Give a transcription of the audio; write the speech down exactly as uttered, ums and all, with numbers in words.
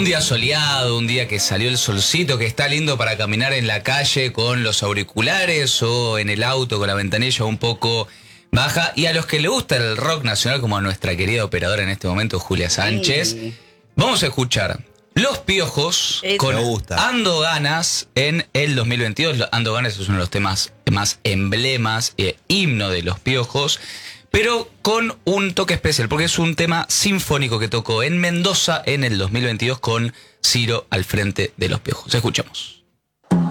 Un día soleado, un día que salió el solcito, que está lindo para caminar en la calle con los auriculares o en el auto con la ventanilla un poco baja. Y a los que le gusta el rock nacional, como a nuestra querida operadora en este momento, Julia Sánchez, sí. Vamos a escuchar Los Piojos Eso. con Me gusta. Ando Ganas en el dos mil veintidós. Ando Ganas es uno de los temas más emblemas, eh, himno de Los Piojos, pero con un toque especial, porque es un tema sinfónico que tocó en Mendoza en el dos mil veintidós con Ciro al frente de Los Piojos. Escuchamos.